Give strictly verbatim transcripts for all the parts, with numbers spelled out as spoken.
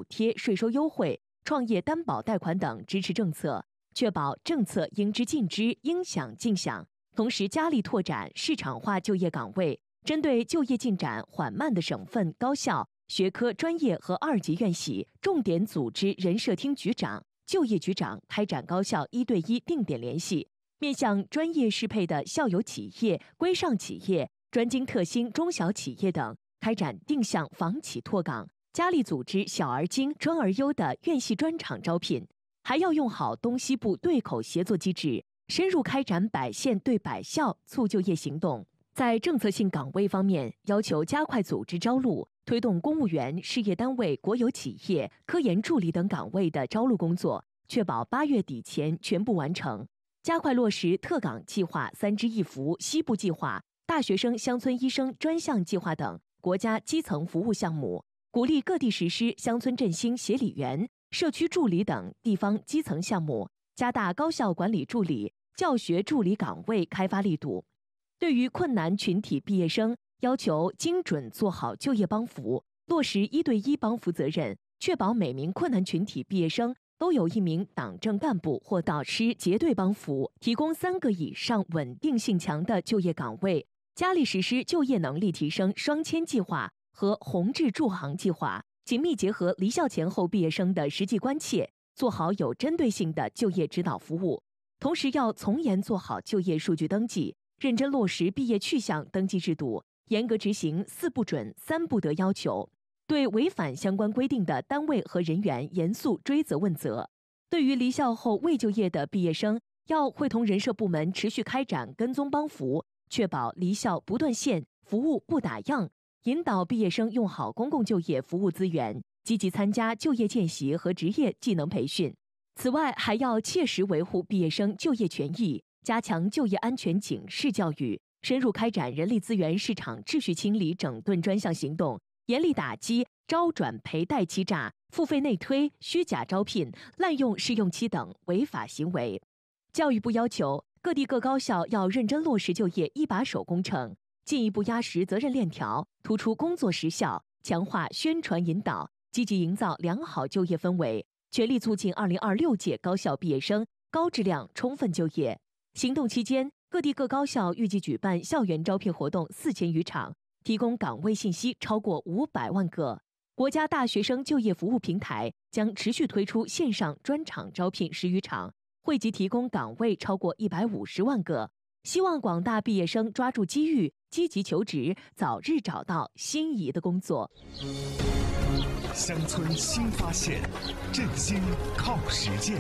贴、税收优惠、创业担保贷款等支持政策，确保政策应知尽知、应享尽享。同时，加力拓展市场化就业岗位，针对就业进展缓慢的省份、高校、学科专业和二级院系，重点组织人社厅局长、就业局长开展高校一对一定点联系，面向专业适配的校友企业、规上企业、专精特新中小企业等，开展定向房企拓岗，加力组织小而精、专而优的院系专场招聘。还要用好东西部对口协作机制，深入开展百县对百校促就业行动。在政策性岗位方面，要求加快组织招录，推动公务员、事业单位、国有企业、科研助理等岗位的招录工作，确保八月底前全部完成。加快落实特岗计划、三支一扶、西部计划、大学生乡村医生专项计划等国家基层服务项目，鼓励各地实施乡村振兴协理员、社区助理等地方基层项目，加大高校管理助理、教学助理岗位开发力度。对于困难群体毕业生，要求精准做好就业帮扶，落实一对一帮扶责任，确保每名困难群体毕业生都有一名党政干部或导师结对帮扶，提供三个以上稳定性强的就业岗位。加力实施就业能力提升双签计划和宏志助行计划，紧密结合离校前后毕业生的实际关切，做好有针对性的就业指导服务。同时要从严做好就业数据登记，认真落实毕业去向登记制度，严格执行四不准、三不得要求，对违反相关规定的单位和人员严肃追责问责。对于离校后未就业的毕业生，要会同人社部门持续开展跟踪帮扶，确保离校不断线，服务不打烊，引导毕业生用好公共就业服务资源，积极参加就业见习和职业技能培训。此外，还要切实维护毕业生就业权益，加强就业安全警示教育，深入开展人力资源市场秩序清理整顿专项行动，严厉打击招转赔贷欺诈、付费内推、虚假招聘、滥用试用期等违法行为。教育部要求各地各高校要认真落实就业一把手工程，进一步压实责任链条，突出工作实效，强化宣传引导，积极营造良好就业氛围，全力促进二零二六届高校毕业生高质量充分就业。行动期间，各地各高校预计举办校园招聘活动四千余场，提供岗位信息超过五百万个。国家大学生就业服务平台将持续推出线上专场招聘十余场，惠及提供岗位超过一百五十万个。希望广大毕业生抓住机遇，积极求职，早日找到心仪的工作。 乡村新发现，振兴靠实践。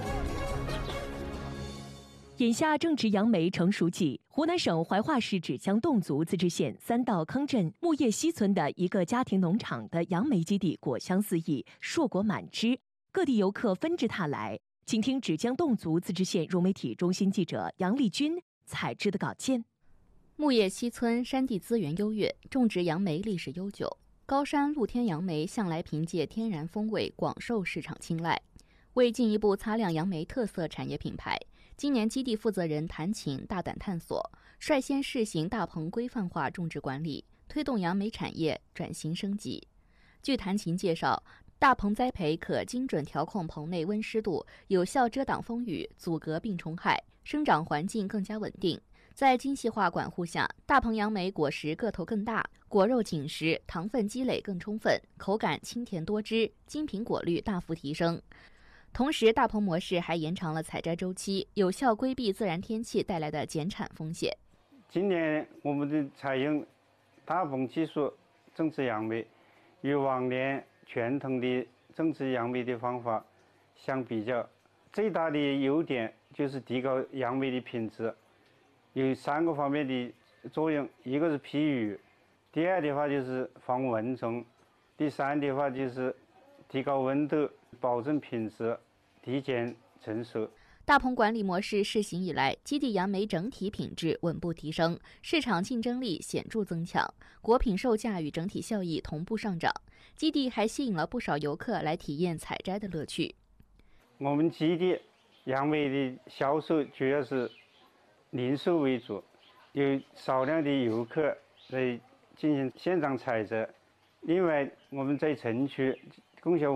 眼下正值杨梅成熟季，湖南省怀化市芷江侗族自治县三道坑镇木叶溪村的一个家庭农场的杨梅基地果香四溢，硕果满枝，各地游客纷至沓来。请听芷江侗族自治县融媒体中心记者杨丽君采制的稿件。 木叶溪村山地资源优越，种植杨梅历史悠久，高山露天杨梅向来凭借天然风味广受市场青睐。为进一步擦亮杨梅特色产业品牌，今年基地负责人谭琴大胆探索，率先试行大棚规范化种植管理，推动杨梅产业转型升级。据谭琴介绍，大棚栽培可精准调控棚内温湿度，有效遮挡风雨，阻隔病虫害，生长环境更加稳定。在精细化管护下，大棚杨梅果实个头更大，果肉紧实，糖分积累更充分，口感清甜多汁，精品果率大幅提升。同时，大棚模式还延长了采摘周期，有效规避自然天气带来的减产风险。 今年我们的采用大棚技术种植杨梅，与往年传统的种植杨梅的方法相比较，最大的优点就是提高杨梅的品质，有三个方面的作用：一个是避雨，第二的话就是防蚊虫，第三的话就是提高温度，保证品质，提前成熟。 大棚管理模式试行以来，基地杨梅整体品质稳步提升，市场竞争力显著增强，果品售价与整体效益同步上涨。基地还吸引了不少游客来体验采摘的乐趣。 我们基地杨梅的销售主要是零售为主，有少量的游客来进行现场采摘。另外，我们在城区供销